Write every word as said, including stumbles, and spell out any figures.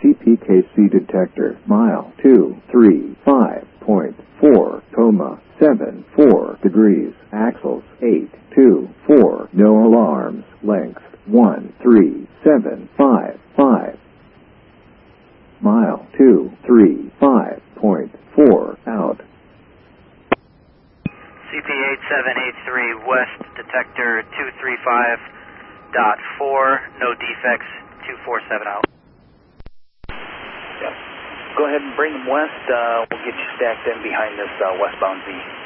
C P K C detector, mile two three five point four, coma seven four degrees, axles eight two four, no alarms, length one three seven five five, mile two three five point four, out. C P eight seven eight three, west detector two three five dot four, no defects, two four seven out. Yep. Go ahead and bring them west. Uh, we'll get you stacked in behind this uh, westbound V.